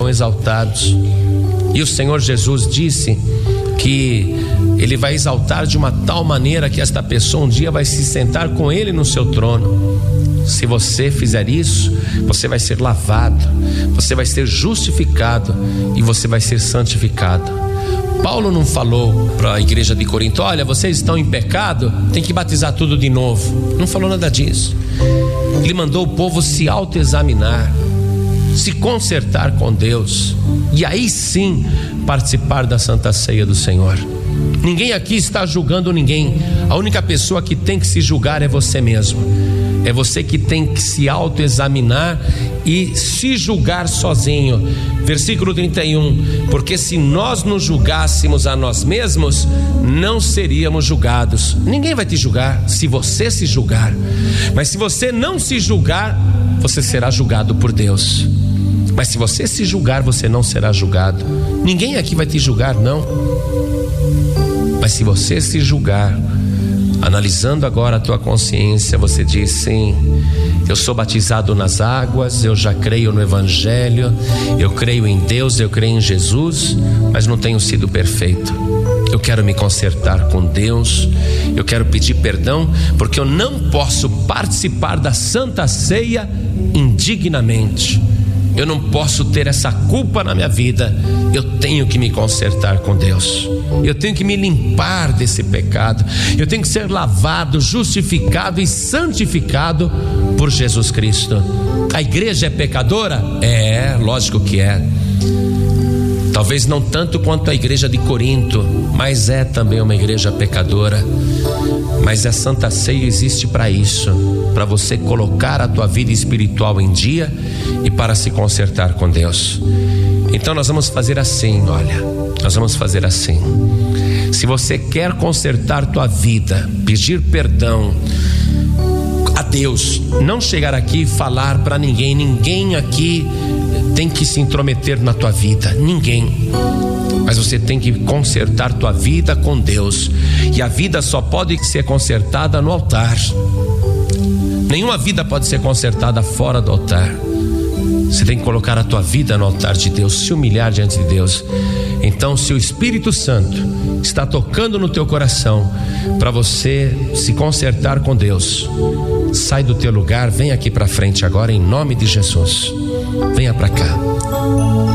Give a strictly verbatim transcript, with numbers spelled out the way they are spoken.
são exaltados. E o Senhor Jesus disse que Ele vai exaltar de uma tal maneira que esta pessoa um dia vai se sentar com Ele no seu trono. Se você fizer isso, você vai ser lavado, você vai ser justificado e você vai ser santificado. Paulo não falou para a igreja de Corinto: olha, vocês estão em pecado, tem que batizar tudo de novo. Não falou nada disso. Ele mandou o povo se autoexaminar, se consertar com Deus, e aí sim participar da Santa Ceia do Senhor. Ninguém aqui está julgando ninguém. A única pessoa que tem que se julgar é você mesmo. É você que tem que se autoexaminar e se julgar sozinho. Versículo trinta e um: porque se nós nos julgássemos a nós mesmos, não seríamos julgados. Ninguém vai te julgar se você se julgar. Mas se você não se julgar, você será julgado por Deus. Mas se você se julgar, você não será julgado. Ninguém aqui vai te julgar, não. Mas se você se julgar, analisando agora a tua consciência, você diz: sim, eu sou batizado nas águas, eu já creio no Evangelho, eu creio em Deus, eu creio em Jesus, mas não tenho sido perfeito. Eu quero me consertar com Deus, eu quero pedir perdão, porque eu não posso participar da Santa Ceia indignamente. Eu não posso ter essa culpa na minha vida. Eu tenho que me consertar com Deus. Eu tenho que me limpar desse pecado. Eu tenho que ser lavado, justificado e santificado por Jesus Cristo. A igreja é pecadora? É, lógico que é. Talvez não tanto quanto a igreja de Corinto, mas é também uma igreja pecadora. Mas a Santa Ceia existe para isso, para você colocar a tua vida espiritual em dia e para se consertar com Deus. Então nós vamos fazer assim, olha, nós vamos fazer assim. Se você quer consertar tua vida, pedir perdão a Deus, não chegar aqui e falar para ninguém, ninguém aqui tem que se intrometer na tua vida, ninguém. Mas você tem que consertar tua vida com Deus. E a vida só pode ser consertada no altar. Nenhuma vida pode ser consertada fora do altar. Você tem que colocar a tua vida no altar de Deus, se humilhar diante de Deus. Então, se o Espírito Santo está tocando no teu coração para você se consertar com Deus, sai do teu lugar, vem aqui para frente agora em nome de Jesus. Venha para cá.